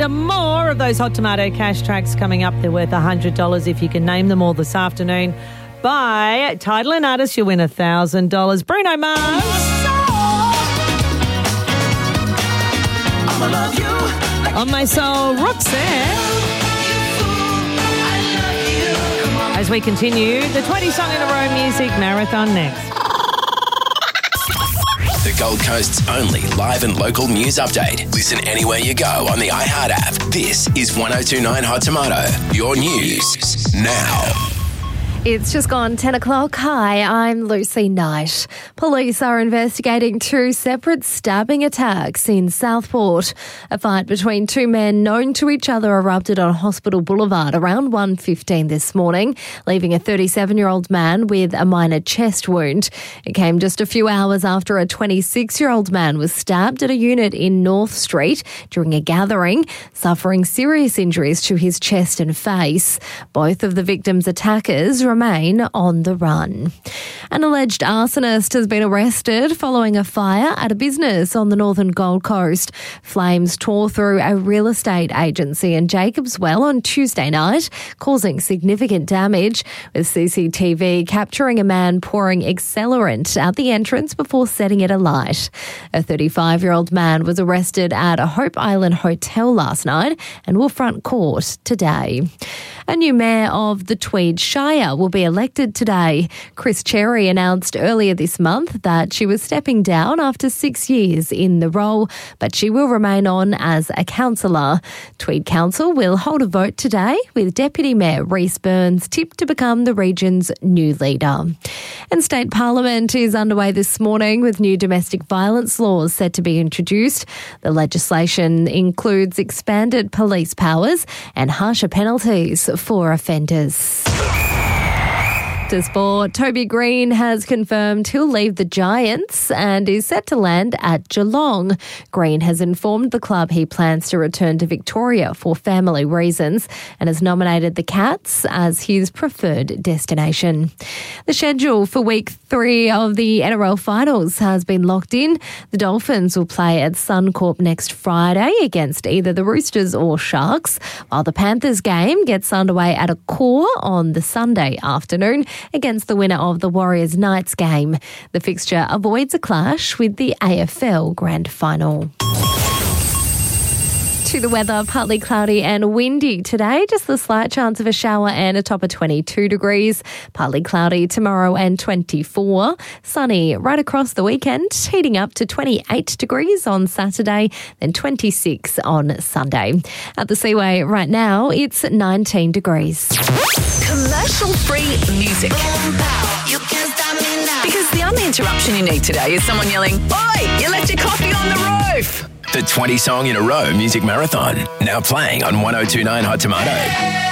more of those Hot Tomato cash tracks coming up. They're worth $100 if you can name them all this afternoon. By Title and Artist, you'll win $1,000. Bruno Mars. On My Soul, Roxanne. As we continue, the 20 Song in a Row Music Marathon next. The Gold Coast's only live and local news update. Listen anywhere you go on the iHeart app. This is 1029 Hot Tomato. Your news now. It's just gone 10 o'clock. Hi, I'm Lucy Knight. Police are investigating two separate stabbing attacks in Southport. A fight between two men known to each other erupted on Hospital Boulevard around 1:15 this morning, leaving a 37-year-old man with a minor chest wound. It came just a few hours after a 26-year-old man was stabbed at a unit in North Street during a gathering, suffering serious injuries to his chest and face. Both of the victims' attackers remain on the run. An alleged arsonist has been arrested following a fire at a business on the northern Gold Coast. Flames tore through a real estate agency in Jacobswell on Tuesday night, causing significant damage, with CCTV capturing a man pouring accelerant at the entrance before setting it alight. A 35-year-old man was arrested at a Hope Island hotel last night and will front court today. A new mayor of the Tweed Shire will be elected today. Chris Cherry announced earlier this month that she was stepping down after 6 years in the role, but she will remain on as a councillor. Tweed Council will hold a vote today, with Deputy Mayor Rhys Burns tipped to become the region's new leader. And State Parliament is underway this morning with new domestic violence laws set to be introduced. The legislation includes expanded police powers and harsher penalties for offenders. To sport, Toby Green has confirmed he'll leave the Giants and is set to land at Geelong. Green has informed the club he plans to return to Victoria for family reasons and has nominated the Cats as his preferred destination. The schedule for Week 3 of the NRL Finals has been locked in. The Dolphins will play at Suncorp next Friday against either the Roosters or Sharks, while the Panthers game gets underway at Accor on the Sunday afternoon against the winner of the Warriors Knights game. The fixture avoids a clash with the AFL Grand Final. To the weather, partly cloudy and windy today. Just a slight chance of a shower and a top of 22 degrees. Partly cloudy tomorrow and 24. Sunny right across the weekend, heating up to 28 degrees on Saturday, then 26 on Sunday. At the Seaway right now, it's 19 degrees. Commercial-free music. Because the only interruption you need today is someone yelling, "Oi, you left your coffee on the roof!" The 20 Song in a Row Music Marathon. Now playing on 1029 Hot Tomato.